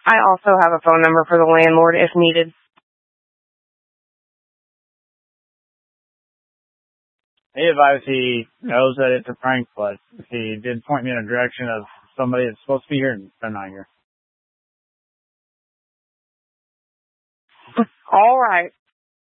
I also have a phone number for the landlord if needed. He advised he knows that it's a prank, but he did point me in a direction of somebody that's supposed to be here and they're not here. All right.